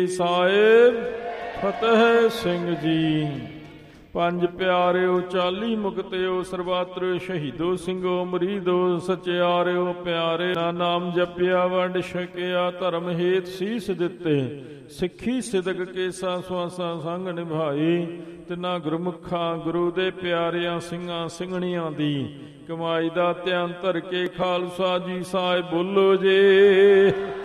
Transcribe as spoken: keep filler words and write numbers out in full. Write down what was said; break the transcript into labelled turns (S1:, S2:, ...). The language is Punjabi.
S1: ਸਾਹਿਬ ਫਤਿਹ ਸਿੰਘ ਜੀ। ਪੰਜ ਪਿਆਰਿਓ ਚਾਲੀ ਮੁਕਤਿਓ ਸਰਬਾਤਰ ਸ਼ਹੀਦੋ ਸਿੰਘੋ ਮਰੀਦੋ ਸਚਿਆਰਿਓ ਪਿਆਰੇ ਨਾ ਨਾਮ ਜਪਿਆ ਵੰਡ ਛਕਿਆ ਧਰਮ ਹੇਤ ਸੀਸ ਦਿੱਤੇ ਸਿੱਖੀ ਸਿਦਕ ਕੇਸਾ ਸਵਾਸਾਂ ਸੰਗ ਨਿਭਾਈ ਤਿਨਾ ਗੁਰਮੁਖਾਂ ਗੁਰੂ ਦੇ ਪਿਆਰਿਆਂ ਸਿੰਘਾਂ ਸਿੰਘਣੀਆਂ ਦੀ ਕਮਾਈ ਦਾ ਧਿਆਨ ਧਰ ਕੇ ਖਾਲਸਾ ਜੀ ਸਾਹਿਬ ਬੋਲੋ ਜੇ।